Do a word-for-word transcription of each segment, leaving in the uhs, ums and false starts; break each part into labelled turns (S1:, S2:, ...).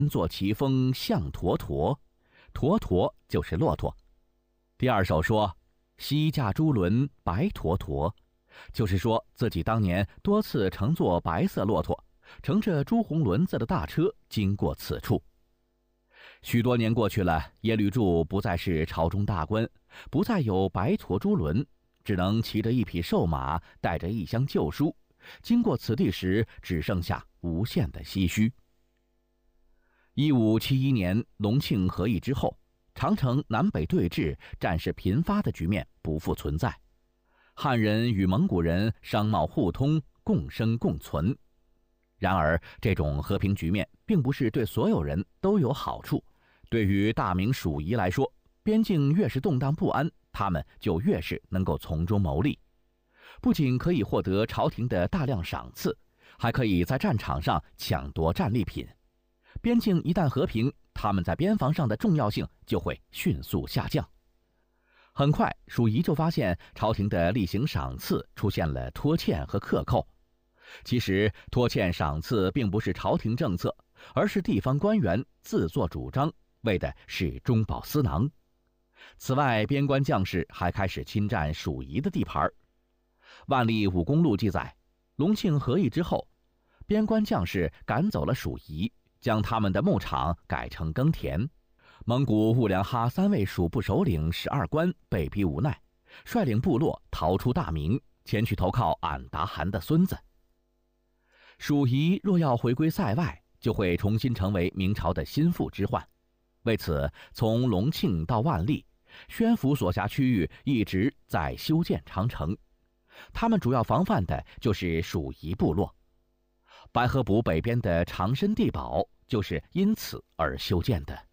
S1: 坐奇峰象驼驼，驼驼就是骆驼。第二首说西驾朱轮白驼驼，就是说自己当年多次乘坐白色骆驼，乘着朱红轮子的大车经过此处。许多年过去了，耶律柱不再是朝中大官，不再有白驼朱轮，只能骑着一匹瘦马，带着一箱旧书，经过此地时只剩下无限的唏嘘。一五七一年隆庆和议之后，长城南北对峙、战事频发的局面不复存在，汉人与蒙古人商贸互通，共生共存。然而，这种和平局面并不是对所有人都有好处。对于大明蜀夷来说，边境越是动荡不安，他们就越是能够从中牟利。不仅可以获得朝廷的大量赏赐，还可以在战场上抢夺战利品。边境一旦和平，他们在边防上的重要性就会迅速下降。很快，蜀夷就发现朝廷的例行赏赐出现了拖欠和克扣。其实，拖欠赏赐并不是朝廷政策，而是地方官员自作主张，为的是中饱私囊。此外，边关将士还开始侵占蜀夷的地盘。万历武功录记载，隆庆和议之后，边关将士赶走了蜀夷，将他们的牧场改成耕田。蒙古兀良哈三位属部首领十二官被逼无奈，率领部落逃出大明，前去投靠俺答汗的孙子。蜀夷若要回归塞外，就会重新成为明朝的心腹之患。为此，从隆庆到万历，宣府所辖区域一直在修建长城，他们主要防范的就是蜀夷部落。白河堡北边的长申地堡就是因此而修建的。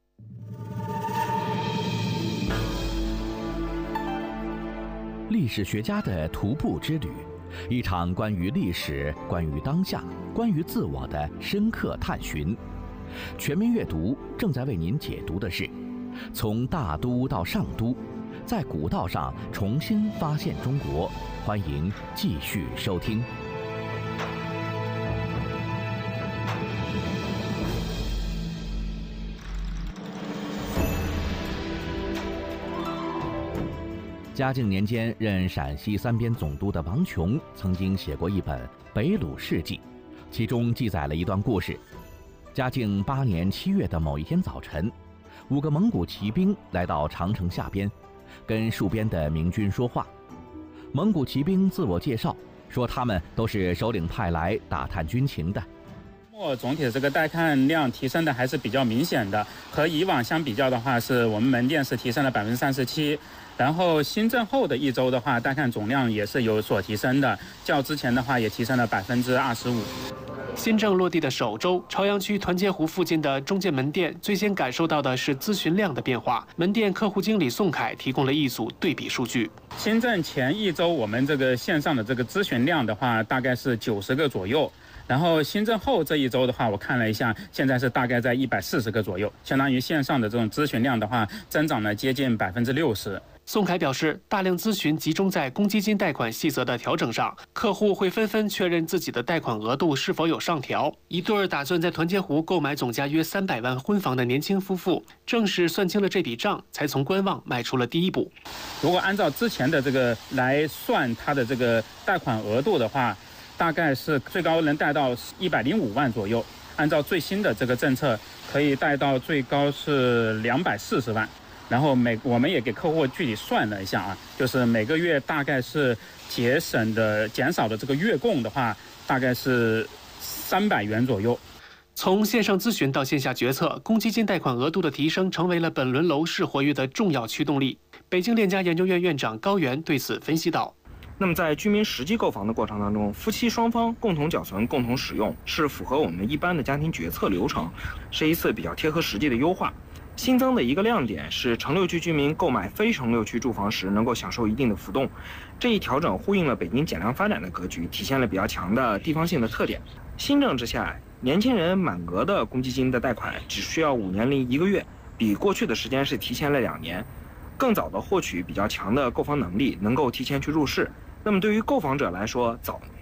S1: 历史学家的徒步之旅，一场关于历史、关于当下、关于自我的深刻探寻。全民阅读正在为您解读的是从大都到上都，在古道上重新发现中国。欢迎继续收听。嘉靖年间任陕西三边总督的王琼曾经写过一本《北虏事记》，其中记载了一段故事。嘉靖八年七月的某一天早晨，五个蒙古骑兵来到长城下边，跟戍边的明军说话。蒙古骑兵自我介绍，说他们都是首领派来打探军情的。
S2: 总体的这个带看量提升的还是比较明显的，和以往相比较的话，是我们门店是提升了百分之三十七。然后新政后的一周的话，带看总量也是有所提升的，较之前的话也提升了百分之二十五。
S3: 新政落地的首周，朝阳区团结湖附近的中介门店最先感受到的是咨询量的变化。门店客户经理宋凯提供了一组对比数据。
S2: 新政前一周，我们这个线上的这个咨询量的话，大概是九十个左右。然后新政后这一周的话，我看了一下，现在是大概在一百四十个左右，相当于线上的这种咨询量的话，增长了接近百分之六十。
S3: 宋凯表示，大量咨询集中在公积金贷款细则的调整上，客户会纷纷确认自己的贷款额度是否有上调。一对打算在团结湖购买总价约三百万婚房的年轻夫妇，正是算清了这笔账，才从观望迈出了第一步。
S2: 如果按照之前的这个来算他的这个贷款额度的话，大概是最高能贷到一百零五万左右。按照最新的这个政策，可以贷到最高是两百四十万。然后每我们也给客户具体算了一下啊，就是每个月大概是节省的减少的这个月供的话，大概是三百元左右。
S3: 从线上咨询到线下决策，公积金贷款额度的提升成为了本轮楼市活跃的重要驱动力。北京链家研究院院长高原对此分析道：
S4: 那么在居民实际购房的过程当中，夫妻双方共同缴存、共同使用，是符合我们一般的家庭决策流程，是一次比较贴合实际的优化。新增的一个亮点是，城六区居民购买非城六区住房时能够享受一定的浮动，这一调整呼应了北京减量发展的格局，体现了比较强的地方性的特点。新政之下，年轻人满额的公积金的贷款只需要五年零一个月，比过去的时间是提前了两年，更早的获取比较强的购房能力，能够提前去入市。那么对于购房者来说，早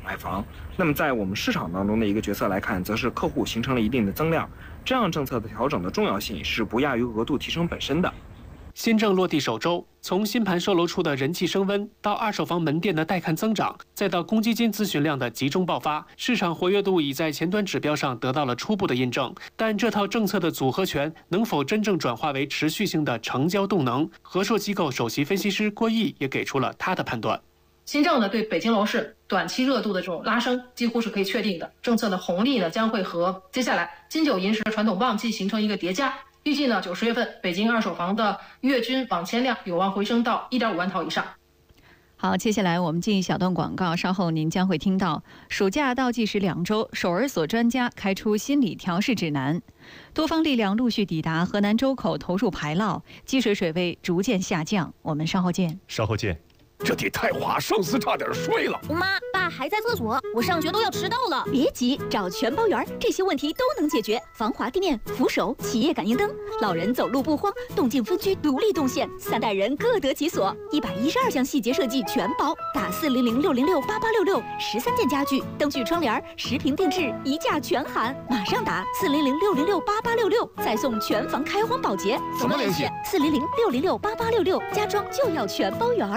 S4: 买房。那么在我们市场当中的一个角色来看，则是客户形成了一定的增量。这样政策的调整的重要性是不亚于额度提升本身的。
S3: 新政落地首周，从新盘售楼处的人气升温，到二手房门店的带看增长，再到公积金咨询量的集中爆发，市场活跃度已在前端指标上得到了初步的印证。但这套政策的组合拳能否真正转化为持续性的成交动能？和硕机构首席分析师郭毅也给出了他的判断。
S5: 新政呢对北京楼市短期热度的这种拉升几乎是可以确定的，政策的红利呢将会和接下来金九银十传统旺季形成一个叠加。预计呢，九十月份北京二手房的月均网签量有望回升到一点五万套以上。
S6: 好，接下来我们进一小段广告，稍后您将会听到暑假倒计时两周，守儿所专家开出心理调试指南。多方力量陆续抵达河南周口投入排涝，积水水位逐渐下降。我们稍后见。
S7: 稍后见。
S8: 这地太滑，上司差点摔了。
S9: 妈，爸还在厕所，我上学都要迟到了。
S10: 别急，找全包园，这些问题都能解决。防滑地面、扶手、企业感应灯，老人走路不慌，动静分区独立动线，三代人各得其所。一百一十二项细节设计全包，打四零零六零六八八六六，十三件家具、灯具、窗帘，十平定制，一价全含。马上打四零零六零六八八六六，再送全房开荒保洁。
S8: 怎么联系？
S10: 四零零六零六八八六六，家装就要全包园。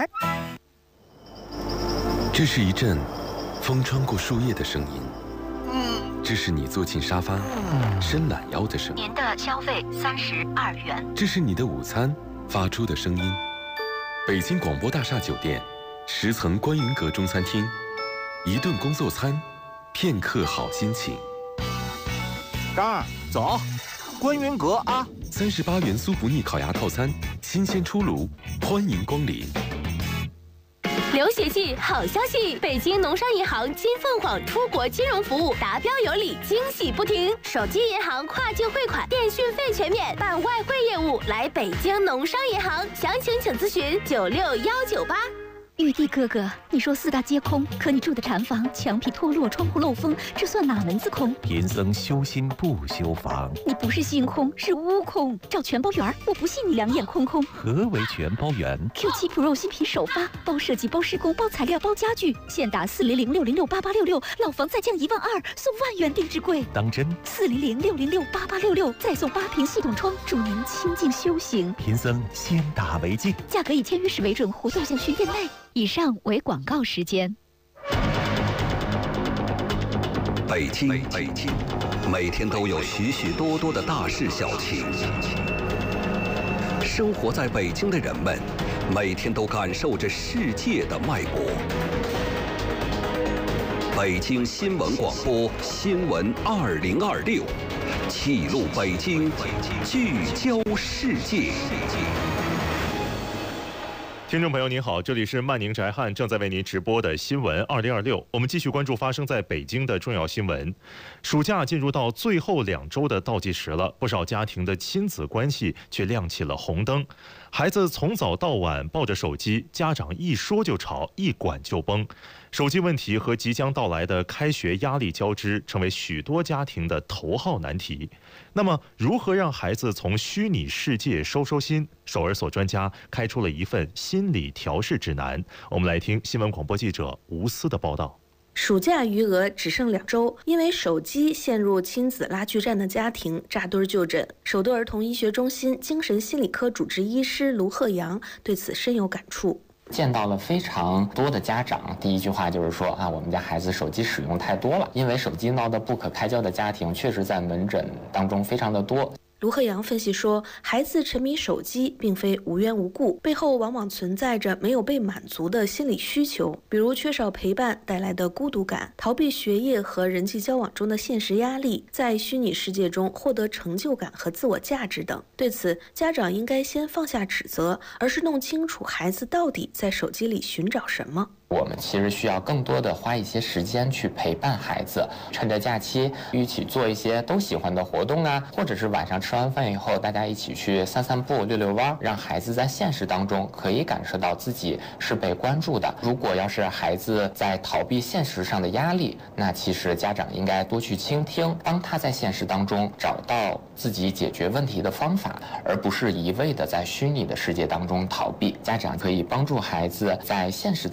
S11: 这是一阵风穿过树叶的声音，这是你坐进沙发伸懒腰的声音。
S10: 您的消费三十二元。
S11: 这是你的午餐发出的声音。北京广播大厦酒店十层观云阁中餐厅，一顿工作餐，片刻好心情。
S8: 张儿，走，观云阁啊！
S11: 三十八元酥不腻烤鸭套餐，新鲜出炉，欢迎光临。
S9: 留学季好消息！北京农商银行金凤凰出国金融服务达标有礼，惊喜不停。手机银行跨境汇款，电讯费全免，办外汇业务来北京农商银行，详情请咨询九六幺九八。
S10: 玉帝哥哥，你说四大皆空，可你住的禅房墙皮脱落，窗户漏风，这算哪门子空？
S8: 贫僧修心不修房。
S10: 你不是心空，是屋空。找全包园，我不信你两眼空空。
S8: 何为全包园
S10: ？Q 七 Pro 新品首发，包设计、包施工、包材料、包家具，现打四零零六零六八八六六，老房再降一万二，送万元定制柜。
S8: 当真？
S10: 四零零六零六八八六六，再送八屏系统窗，助您清静修行。
S8: 贫僧先打为敬。
S10: 价格以签约时为准，活动详询店内。以上为广告时间。
S12: 北京，北京，每天都有许许多多的大事小情。生活在北京的人们，每天都感受着世界的脉搏。北京新闻广播新闻二零二六，记录北京，聚焦世界。
S7: 听众朋友您好，这里是曼宁宅汉正在为您直播的新闻二零二六，我们继续关注发生在北京的重要新闻。暑假进入到最后两周的倒计时了，不少家庭的亲子关系却亮起了红灯。孩子从早到晚抱着手机，家长一说就吵，一管就崩。手机问题和即将到来的开学压力交织，成为许多家庭的头号难题。那么，如何让孩子从虚拟世界收收心？守儿所专家开出了一份心理调试指南。我们来听新闻广播记者吴思的报道。
S13: 暑假余额只剩两周，因为手机陷入亲子拉锯战的家庭扎堆就诊。首都儿童医学中心精神心理科主治医师卢鹤阳对此深有感触。
S14: 见到了非常多的家长，第一句话就是说啊，我们家孩子手机使用太多了，因为手机闹得不可开交的家庭确实在门诊当中非常的多。
S13: 卢鹤阳分析说，孩子沉迷手机并非无缘无故，背后往往存在着没有被满足的心理需求，比如缺少陪伴带来的孤独感，逃避学业和人际交往中的现实压力，在虚拟世界中获得成就感和自我价值等。对此，家长应该先放下指责，而是弄清楚孩子到底在手机里寻找什么。
S14: 我们其实需要更多的花一些时间去陪伴孩子，趁着假期一起做一些都喜欢的活动啊，或者是晚上吃完饭以后大家一起去散散步、溜溜弯，让孩子在现实当中可以感受到自己是被关注的。如果要是孩子在逃避现实上的压力，那其实家长应该多去倾听，帮他在现实当中找到自己解决问题的方法，而不是一味的在虚拟的世界当中逃避。家长可以帮助孩子在现实当中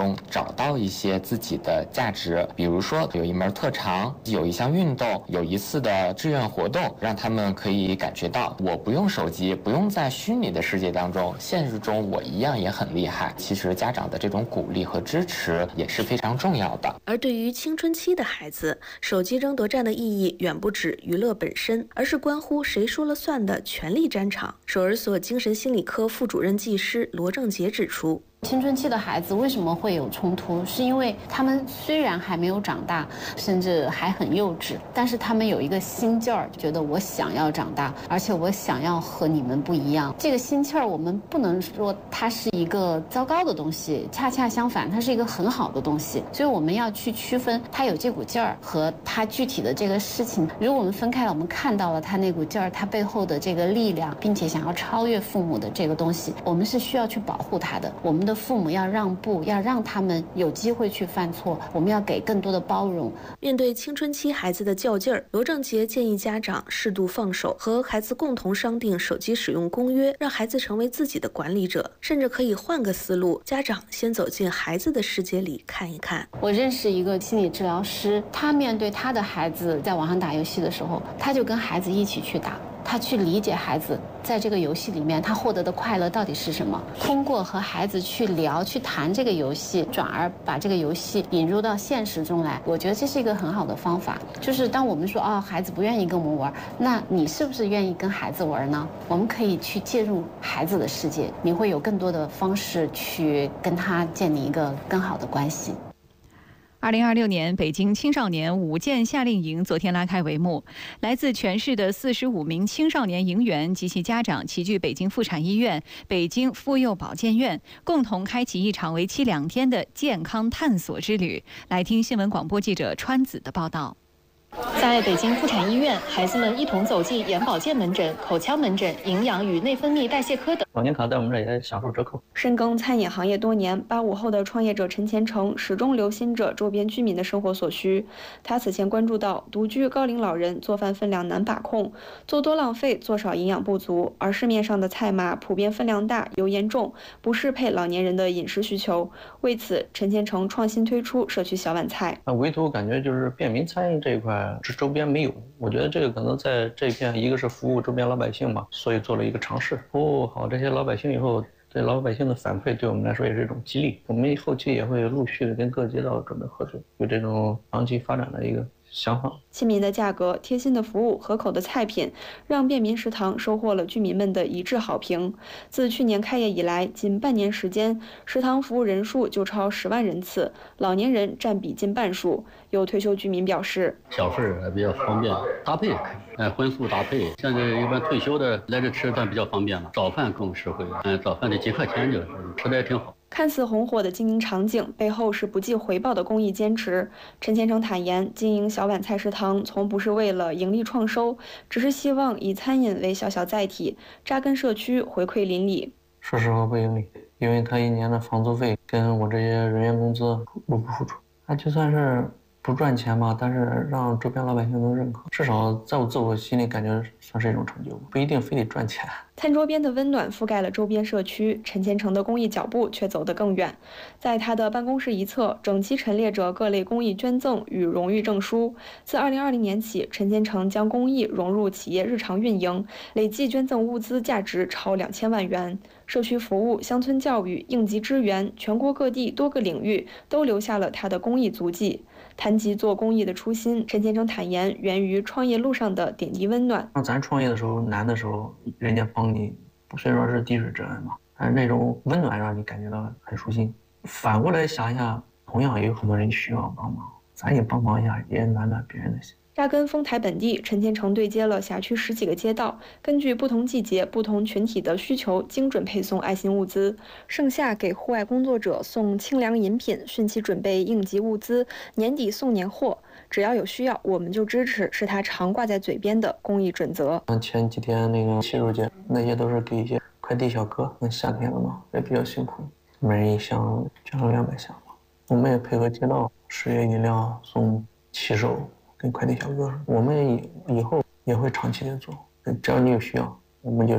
S14: 中找到一些自己的价值，比如说有一门特长，有一项运动，有一次的志愿活动，让他们可以感觉到我不用手机，不用在虚拟的世界当中，现实中我一样也很厉害。其实家长的这种鼓励和支持也是非常重要的。
S13: 而对于青春期的孩子，手机争夺战的意义远不止娱乐本身，而是关乎谁说了算的权力战场。首尔所精神心理科副主任技师罗正杰指出，
S15: 青春期的孩子为什么会有冲突？是因为他们虽然还没有长大，甚至还很幼稚，但是他们有一个心劲儿，觉得我想要长大，而且我想要和你们不一样。这个心气儿，我们不能说它是一个糟糕的东西，恰恰相反，它是一个很好的东西。所以我们要去区分他有这股劲儿和他具体的这个事情。如果我们分开了，我们看到了他那股劲儿，他背后的这个力量，并且想要超越父母的这个东西，我们是需要去保护他的。我们的父母要让步，要让他们有机会去犯错，我们要给更多的包容。
S13: 面对青春期孩子的较劲儿，罗正杰建议家长适度放手，和孩子共同商定手机使用公约，让孩子成为自己的管理者。甚至可以换个思路，家长先走进孩子的世界里看一看。
S15: 我认识一个心理治疗师，他面对他的孩子在网上打游戏的时候，他就跟孩子一起去打，他去理解孩子在这个游戏里面他获得的快乐到底是什么，通过和孩子去聊去谈这个游戏，转而把这个游戏引入到现实中来。我觉得这是一个很好的方法。就是当我们说哦，孩子不愿意跟我们玩，那你是不是愿意跟孩子玩呢？我们可以去介入孩子的世界，你会有更多的方式去跟他建立一个更好的关系。
S6: 二零二六年北京青少年舞剑夏令营昨天拉开帷幕，来自全市的四十五名青少年营员及其家长齐聚北京妇产医院、北京妇幼保健院，共同开启一场为期两天的健康探索之旅。来听新闻广播记者川子的报道。
S16: 在北京妇产医院，孩子们一同走进眼保健门诊、口腔门诊、营养与内分泌代谢科等。
S17: 老年卡在我们这也享受折扣。
S16: 深耕餐饮行业多年，八五后的创业者陈前程始终留心着周边居民的生活所需。他此前关注到独居高龄老人做饭分量难把控，做多浪费，做少营养不足，而市面上的菜码普遍分量大、油盐重，不适配老年人的饮食需求。为此，陈前程创新推出社区小碗菜。
S17: 那唯独感觉就是便民餐饮这一块。这周边没有，我觉得这个可能在这片，一个是服务周边老百姓嘛，所以做了一个尝试。服务好这些老百姓以后，对老百姓的反馈对我们来说也是一种激励。我们后期也会陆续的跟各街道准备合作，有这种长期发展的一个想法。
S16: 亲民的价格、贴心的服务、可口的菜品，让便民食堂收获了居民们的一致好评。自去年开业以来，仅半年时间，食堂服务人数就超十万人次，老年人占比近半数。有退休居民表示，
S18: 小份还比较方便，搭配也可以，哎，荤素搭配。像这一般退休的来这吃饭比较方便嘛，早饭更实惠，嗯，早饭得几块钱就吃的也挺好。
S16: 看似红火的经营场景，背后是不计回报的公益坚持。陈先生坦言，经营小碗菜食堂从不是为了盈利创收，只是希望以餐饮为小小载体，扎根社区，回馈邻里。
S17: 说实话不盈利，因为他一年的房租费跟我这些人员工资入不敷出，他就算是不赚钱嘛，但是让周边老百姓都认可，至少在我自我心里感觉算是一种成就，不一定非得赚钱。
S16: 餐桌边的温暖覆盖了周边社区，陈前程的公益脚步却走得更远。在他的办公室一侧，整齐陈列着各类公益捐赠与荣誉证书。自二零二零年起，陈前程将公益融入企业日常运营，累计捐赠物资价值超两千万元。社区服务、乡村教育、应急支援，全国各地多个领域都留下了他的公益足迹。谈及做公益的初心，陈先生坦言，源于创业路上的点滴温暖。
S17: 让咱创业的时候难的时候，人家帮你，虽然说是滴水之恩嘛，但是那种温暖让你感觉到很舒心。反过来想一下，同样也有很多人需要帮忙，咱也帮忙一下，也暖暖别人的心。
S16: 扎根丰台本地，陈天成对接了辖区十几个街道，根据不同季节、不同群体的需求，精准配送爱心物资。盛夏给户外工作者送清凉饮品，汛期准备应急物资，年底送年货。只要有需要，我们就支持，是他常挂在嘴边的公益准则。
S17: 前几天那个洗手间，那些都是给一些快递小哥，那夏天了嘛，也比较辛苦，每人一箱捐了两百箱嘛。我们也配合街道，十元饮料送骑手。跟快递小哥，我们以以后也会长期的做，只要你有需要，我们就支持。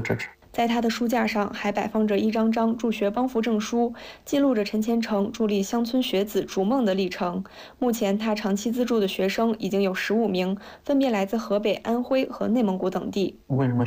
S16: 在他的书架上还摆放着一张张助学帮扶证书，记录着陈前程助力乡村学子逐梦的历程。目前，他长期资助的学生已经有十五名，分别来自河北、安徽和内蒙古等地。
S17: 为什么